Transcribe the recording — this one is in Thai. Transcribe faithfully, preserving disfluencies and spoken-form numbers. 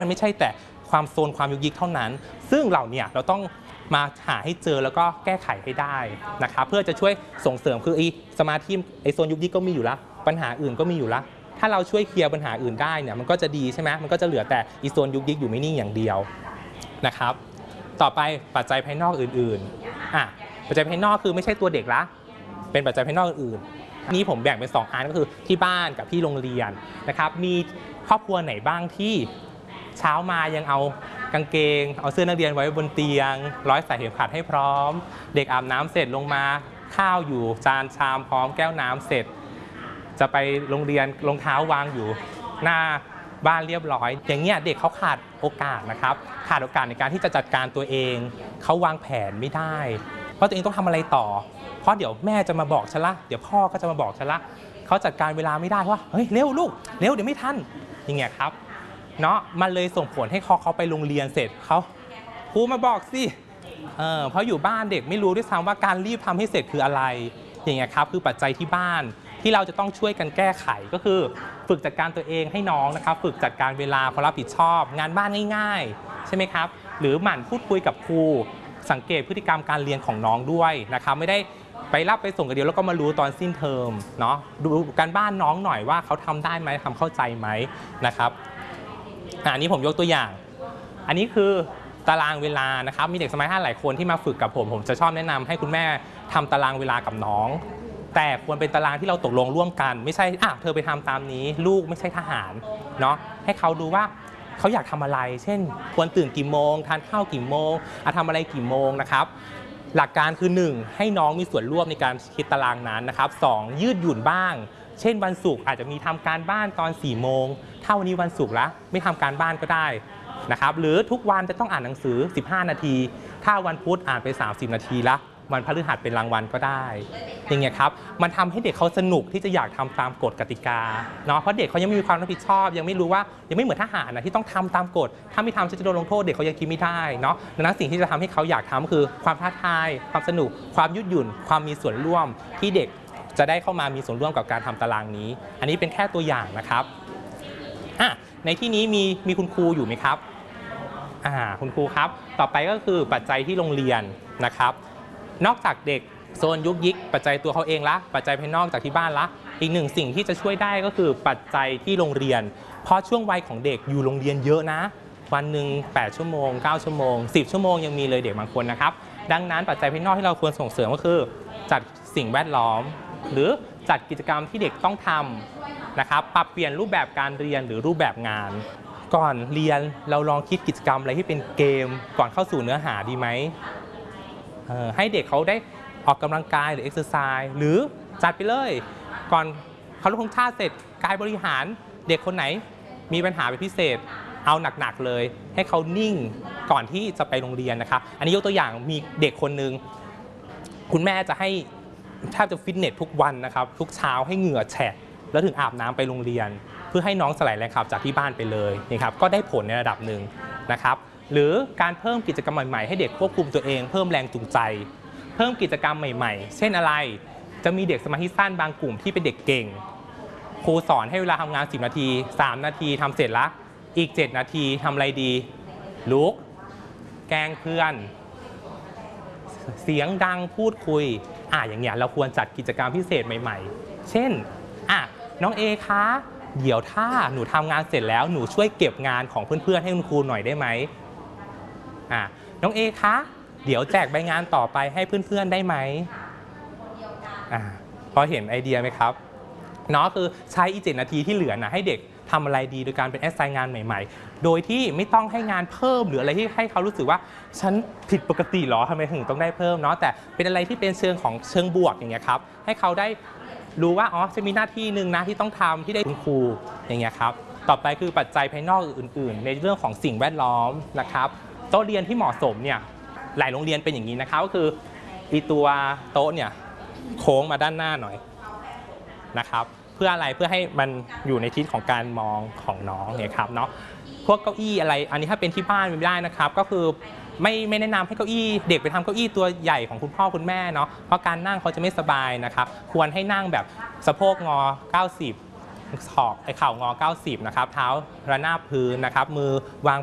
มันไม่ใช่แต่ความโซนความยุกยิกเท่านั้นซึ่งเราเนี่ยเราต้องมาหาให้เจอแล้วก็แก้ไขให้ได้นะครับเพื่อจะช่วยส่งเสริมคือไอ้สมาธิไอ้โซนยุกยิกก็มีอยู่แล้วปัญหาอื่นก็มีอยู่แล้วถ้าเราช่วยเคลียร์ปัญหาอื่นได้เนี่ยมันก็จะดีใช่ไหมมันก็จะเหลือแต่อีโซนยุกยิกอยู่ไม่นิ่งอย่างเดียวนะครับต่อไปปัจจัยภายนอกอื่นๆอ่ะปัจจัยภายนอกคือไม่ใช่ตัวเด็กละเป็นปัจจัยภายนอกอื่นๆนี้ผมแบ่งเป็นสองอันก็คือที่บ้านกับที่โรงเรียนนะครับมีครอบครัวไหนบ้างที่เช้ามายังเอากางเกงเอาเสื้อนักเรียนไว้บนเตียงร้อยสายเข็มขัดให้พร้อมเด็กอาบน้ำเสร็จลงมาข้าวอยู่จานชามพร้อมแก้วน้ำเสร็จจะไปโรงเรียนรองเท้าวางอยู่หน้าบ้านเรียบร้อยอย่างเงี้ยเด็กเขาขาดโอกาสนะครับขาดโอกาสในการที่จะจัดการตัวเองเขาวางแผนไม่ได้เพราะตัวเองต้องทำอะไรต่อเพราะเดี๋ยวแม่จะมาบอกฉันละเดี๋ยวพ่อก็จะมาบอกฉันละเขาจัดการเวลาไม่ได้ว่าเฮ้ยเร็วลูกเร็วเดี๋ยวไม่ทันอย่างเงี้ยครับเนาะมันเลยส่งผลให้เขาเขาไปโรงเรียนเสร็จเขาครูมาบอกสิเออเพราะอยู่บ้านเด็กไม่รู้ด้วยซ้ำว่าการรีบทำให้เสร็จคืออะไรอย่างเงี้ยครับคือปัจจัยที่บ้านที่เราจะต้องช่วยกันแก้ไขก็คือฝึกจัดการตัวเองให้น้องนะครับฝึกจัดการเวลาความรับผิดชอบงานบ้านง่ายๆใช่ไหมครับหรือหมั่นพูดคุยกับครูสังเกตพฤติกรรมการเรียนของน้องด้วยนะครับไม่ได้ไปรับไปส่งกันเดียวแล้วก็มารู้ตอนสิ้นเทอมเนาะดูการบ้านน้องหน่อยว่าเขาทำได้ไหมทำเข้าใจไหมนะครับอันนี้ผมยกตัวอย่างอันนี้คือตารางเวลานะครับมีเด็กสมัยห้าหลายคนที่มาฝึกกับผมผมจะชอบแนะนำให้คุณแม่ทำตารางเวลากับน้องแต่ควรเป็นตารางที่เราตกลงร่วมกันไม่ใช่อ่ะเธอไปทำตามนี้ลูกไม่ใช่ทหารเนาะให้เขาดูว่าเขาอยากทำอะไรเช่นควรตื่นกี่โมงทานข้าวกี่โมงทำอะไรกี่โมงนะครับหลักการคือหนึ่งให้น้องมีส่วนร่วมในการคิดตารางนั้นนะครับสองยืดหยุ่นบ้างเช่นวันศุกร์อาจจะมีทำการบ้านตอนสี่โมงถ้าวันนี้วันศุกร์ละไม่ทำการบ้านก็ได้นะครับหรือทุกวันจะต้องอ่านหนังสือสิบห้านาทีถ้าวันพุธอ่านไปสามสิบนาทีละวันพฤหัสเป็นรางวัลก็ได้อย่างเงี้ยครับมันทำให้เด็กเขาสนุกที่จะอยากทำตามกฎกติกาเนาะเพราะเด็กเขายังไม่มีความรับผิดชอบยังไม่รู้ว่ายังไม่เหมือนทหารนะที่ต้องทำตามกฎถ้าไม่ทำจะโดนลงโทษเด็กเขายังคิดไม่ได้เนาะดังนั้นสิ่งที่จะทำให้เขาอยากทำคือความท้าทายความสนุกความยืดหยุ่นความมีส่วนร่วมที่เด็กจะได้เข้ามามีส่วนร่วมกับการทำตารางนี้อันนี้เป็นแค่ตัวอย่างนะครับอ่ะในที่นี้มีมีคุณครูอยู่ไหมครับอ่าคุณครูครับต่อไปก็คือปัจจัยที่โรงเรียนนะครับนอกจากเด็กโซนยุกยิกปัจจัยตัวเขาเองละปัจจัยภายนอกจากที่บ้านละอีกหนึ่งสิ่งที่จะช่วยได้ก็คือปัจจัยที่โรงเรียนเพราะช่วงวัยของเด็กอยู่โรงเรียนเยอะนะวันหนึ่งแปดชั่วโมงเก้าชั่วโมงสิบชั่วโมงยังมีเลยเด็กบางคนนะครับดังนั้นปัจจัยภายนอกที่เราควรส่งเสริมก็คือจัดสิ่งแวดล้อมหรือจัดกิจกรรมที่เด็กต้องทำนะครับปรับเปลี่ยนรูปแบบการเรียนหรือรูปแบบงานก่อนเรียนเราลองคิดกิจกรรมอะไรที่เป็นเกมก่อนเข้าสู่เนื้อหาดีไหมให้เด็กเขาได้ออกกำลังกายหรือเอ็กซ์เซอร์ไซส์หรือจัดไปเลยก่อนเคารพธงชาติเสร็จกายบริหารเด็กคนไหนมีปัญหาเป็นพิเศษเอาหนักๆเลยให้เขานิ่งก่อนที่จะไปโรงเรียนนะครับอันนี้ยกตัวอย่างมีเด็กคนนึงคุณแม่จะให้แทบจะฟิตเนสทุกวันนะครับทุกเช้าให้เหงื่อแฉะแล้วถึงอาบน้ำไปโรงเรียนเพื่อให้น้องสลายแรงขับจากที่บ้านไปเลยนะครับก็ได้ผลในระดับหนึ่งนะครับหรือการเพิ่มกิจกรรมใหม่ๆให้เด็กควบคุมตัวเองเพิ่มแรงจูงใจเพิ่มกิจกรรมใหม่ๆเช่นอะไรจะมีเด็กสมาธิสั้นบางกลุ่มที่เป็นเด็กเก่งครูสอนให้เวลาทำงานสิบนาทีสามนาทีทำเสร็จละอีกเจ็ดนาทีทำอะไรดีลุกแกล้งเพื่อนเสียงดังพูดคุยอ่ะอย่างเงี้ยเราควรจัดกิจกรรมพิเศษใหม่ๆเช่นอ่ะน้องเอคะเดี๋ยวถ้าหนูทำงานเสร็จแล้วหนูช่วยเก็บงานของเพื่อนๆให้คุณครูหน่อยได้ไหมอ่ะน้องเอคะเดี๋ยวแจกใบงานต่อไปให้เพื่อนๆได้ไหมอ่ะพอเห็นไอเดียไหมครับเนาะคือใช้อีกเจ็ดนาทีที่เหลือนะให้เด็กทำอะไรดีโดยการเป็นแอสไซน์งานใหม่ๆโดยที่ไม่ต้องให้งานเพิ่มหรืออะไรที่ให้เขารู้สึกว่าฉันผิดปกติหรอทำไมถึงต้องได้เพิ่มเนาะแต่เป็นอะไรที่เป็นเชิงของเชิงบวกอย่างเงี้ยครับให้เขาได้รู้ว่าอ๋อจะมีหน้าที่หนึ่งนะที่ต้องทำที่ได้คุณครูอย่างเงี้ยครับต่อไปคือปัจจัยภายนอกอื่นๆในเรื่องของสิ่งแวดล้อมนะครับโต๊ะเรียนที่เหมาะสมเนี่ยหลายโรงเรียนเป็นอย่างนี้นะครับก็คืออีตัวโต๊ะเนี่ยโค้งมาด้านหน้าหน่อยนะครับเพื่ออะไรเพื่อให้มันอยู่ในทิศของการมองของน้องเนี่ยครับเนาะพวกเก้าอี้อะไรอันนี้ถ้าเป็นที่บ้านไม่ได้นะครับก็คือไม่ไม่แนะนำให้เก้าอี้เด็กไปทำเก้าอี้ตัวใหญ่ของคุณพ่อคุณแม่เนาะเพราะการนั่งเขาจะไม่สบายนะครับควรให้นั่งแบบสะโพกงอเก้าสิบศอกไอ้เข่างอเก้าสิบนะครับเท้าระนาบพื้นนะครับมือวาง